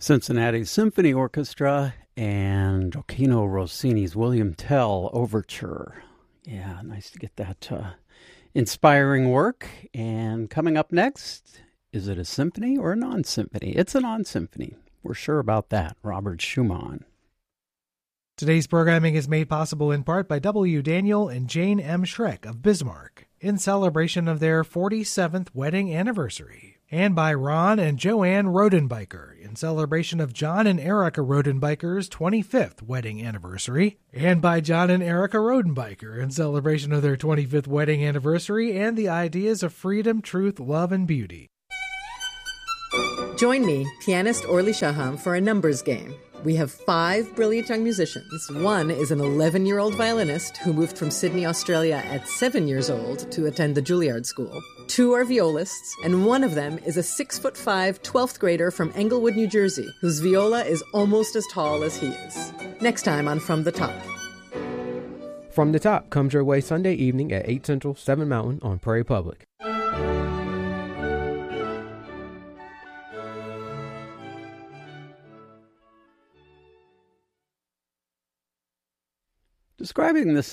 Cincinnati Symphony Orchestra and Gioacchino Rossini's William Tell Overture. Yeah, nice to get that inspiring work. And coming up next, is it a symphony or a non-symphony? It's a non-symphony. We're sure about that. Robert Schumann. Today's programming is made possible in part by W. Daniel and Jane M. Schreck of Bismarck in celebration of their 47th wedding anniversary, and by Ron and Joanne Rodenbiker in celebration of John and Erica Rodenbiker's 25th wedding anniversary, and by John and Erica Rodenbiker in celebration of their 25th wedding anniversary and the ideas of freedom, truth, love, and beauty. Join me, pianist Orly Shaham, for a numbers game. We have 5 brilliant young musicians. One is an 11-year-old violinist who moved from Sydney, Australia at 7 years old to attend the Juilliard School. 2 are violists, and one of them is a 6'5", 12th grader from Englewood, New Jersey, whose viola is almost as tall as he is. Next time on From the Top. From the Top comes your way Sunday evening at 8 Central, 7 Mountain on Prairie Public. Describing this